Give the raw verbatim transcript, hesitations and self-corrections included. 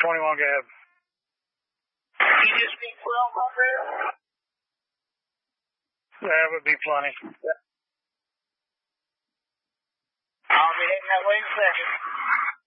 twenty-one, go ahead. You just need twelve hundred? That would be plenty. I'll be heading that way in a second.